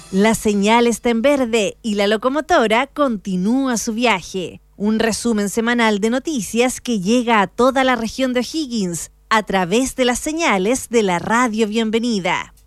La señal está en verde y la locomotora continúa su viaje. Un resumen semanal de noticias que llega a toda la región de O'Higgins a través de las señales de la Radio Bienvenida.